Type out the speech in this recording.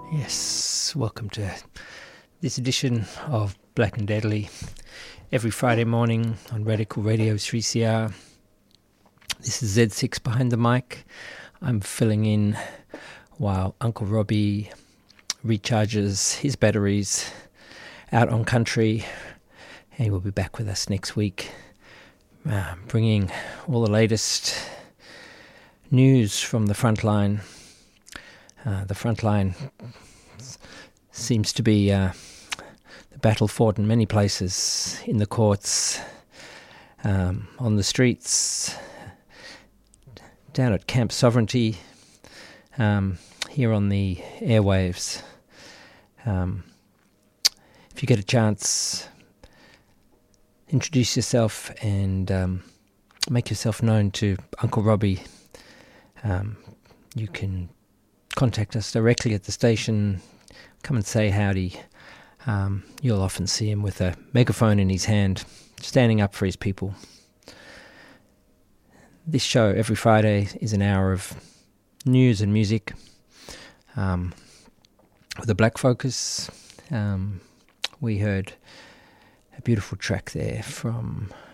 Yes, welcome to this edition of Black and Deadly. Every Friday morning on Radical Radio 3CR. This is Z6 behind the mic. I'm filling in while Uncle Robbie recharges his batteries out on country. And he will be back with us next week, bringing all the latest news from the front line. The front line seems to be the battle fought in many places, in the courts, on the streets, down at Camp Sovereignty, here on the airwaves. If you get a chance, introduce yourself and make yourself known to Uncle Robbie. You can contact us directly at the station. Come and say howdy. You'll often see him with a megaphone in his hand, standing up for his people. This show every Friday is an hour of news and music with a black focus. We heard a beautiful track there from